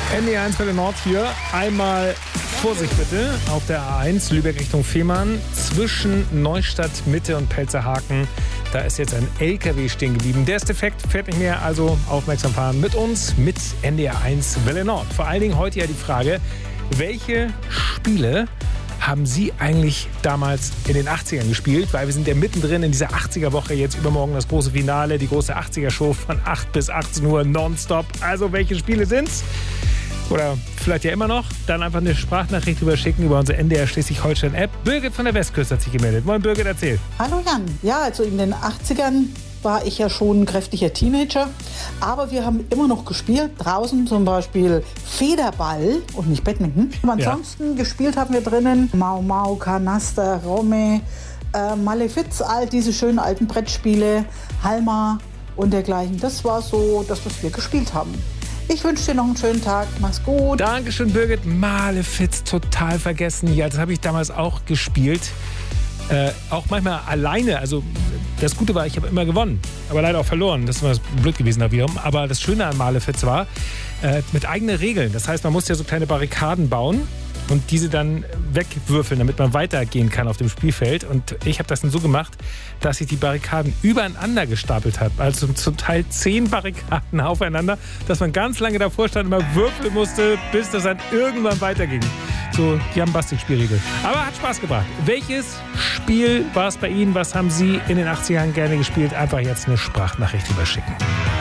NDR 1 Welle Nord hier. Einmal Vorsicht bitte auf der A1 Lübeck Richtung Fehmarn. Zwischen Neustadt Mitte und Pelzerhaken. Da ist jetzt ein LKW stehen geblieben. Der ist defekt, fährt nicht mehr, also aufmerksam fahren mit uns, mit NDR 1 Welle Nord. Vor allen Dingen heute ja die Frage, welche Spiele haben Sie eigentlich damals in den 80ern gespielt? Weil wir sind ja mittendrin in dieser 80er-Woche. Jetzt übermorgen das große Finale, die große 80er-Show von 8 bis 18 Uhr nonstop. Also welche Spiele sind's? Oder vielleicht ja immer noch. Dann einfach eine Sprachnachricht überschicken über unsere NDR Schleswig-Holstein-App. Birgit von der Westküste hat sich gemeldet. Moin Birgit, erzähl. Hallo Jan. Ja, also in den 80ern war ich ja schon ein kräftiger Teenager. Aber wir haben immer noch gespielt. Draußen zum Beispiel Federball und nicht Badminton. Und ansonsten gespielt haben wir drinnen Mau Mau, Kanaster, Romme, Malefiz, all diese schönen alten Brettspiele, Halma und dergleichen. Das war so das, was wir gespielt haben. Ich wünsche dir noch einen schönen Tag. Mach's gut. Dankeschön, Birgit. Malefiz, total vergessen. Ja, das habe ich damals auch gespielt. Auch manchmal alleine. Also das Gute war, ich habe immer gewonnen. Aber leider auch verloren. Das war blöd gewesen da wiederum. Aber das Schöne an Malefiz war, mit eigenen Regeln. Das heißt, man musste ja so kleine Barrikaden bauen und diese dann wegwürfeln, damit man weitergehen kann auf dem Spielfeld. Und ich habe das dann so gemacht, dass ich die Barrikaden übereinander gestapelt habe. Also zum Teil 10 Barrikaden aufeinander, dass man ganz lange davor stand und immer würfeln musste, bis das dann irgendwann weiterging. So die Jambastik-Spielregel. Aber hat Spaß gebracht. Welches Spiel war es bei Ihnen? Was haben Sie in den 80ern gerne gespielt? Einfach jetzt eine Sprachnachricht überschicken.